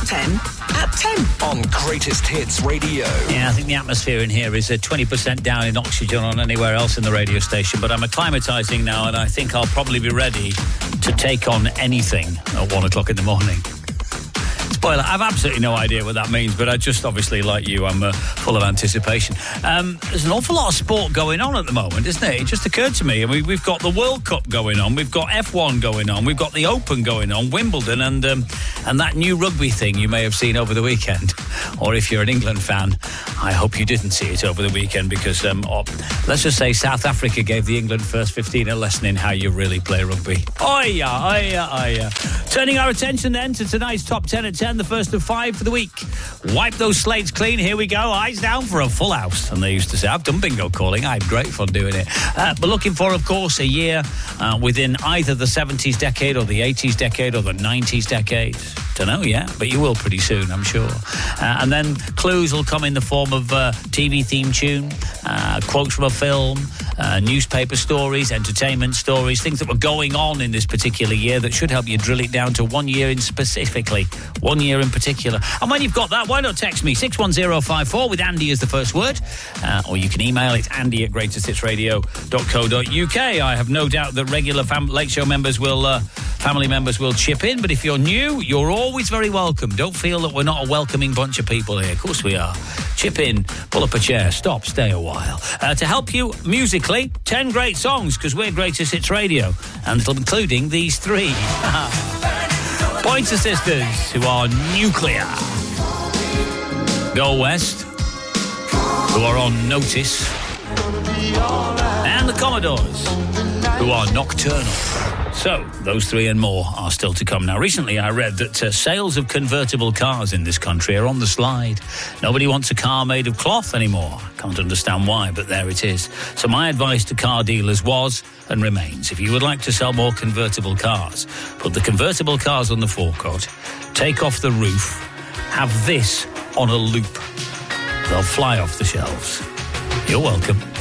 10 at 10 on Greatest Hits Radio. Yeah, I think the atmosphere in here is 20% down in oxygen on anywhere else in the radio station, but I'm acclimatising now and I think I'll probably be ready to take on anything at 1 o'clock in the morning. Spoiler, I've absolutely no idea what that means, but I just, obviously, like you, I'm full of anticipation. There's an awful lot of sport going on at the moment, isn't it? It just occurred to me. I mean, we've got the World Cup going on, we've got F1 going on, we've got the Open going on, Wimbledon, and that new rugby thing you may have seen over the weekend. Or if you're an England fan, I hope you didn't see it over the weekend because, let's just say South Africa gave the England first 15 a lesson in how you really play rugby. Oh yeah. Turning our attention then to tonight's Top 10 at 10, the first of 5 for the week. Wipe those slates clean, here we go. Eyes down for a full house. And they used to say, I've done bingo calling, I had great fun doing it. But looking for, of course, a year within either the 70s decade or the 80s decade or the 90s decade. Don't know yet, but you will pretty soon, I'm sure. And then clues will come in the form of TV theme tune, quotes from a film, newspaper stories, entertainment stories, things that were going on in this particular year that should help you drill it down to 1 year in specifically, 1 year in particular. And when you've got that, why not text me 61054 with Andy as the first word, or you can email it andy@greatesthitsradio.co.uk. I have no doubt that regular Late Show members will family members will chip in, but if you're new, you're always very welcome. Don't feel that we're not a welcoming bunch of people here. Of course we are. Chip in, pull up a chair, stop, stay a while. To help you musically, 10 great songs, because we're Greatest Hits Radio, and including these three. Pointer Sisters, who are nuclear. Go West, who are on notice. And the Commodores, who are nocturnal. So, those three and more are still to come. Now, recently I read that sales of convertible cars in this country are on the slide. Nobody wants a car made of cloth anymore. Can't understand why, but there it is. So my advice to car dealers was and remains, if you would like to sell more convertible cars, put the convertible cars on the forecourt, take off the roof, have this on a loop. They'll fly off the shelves. You're welcome.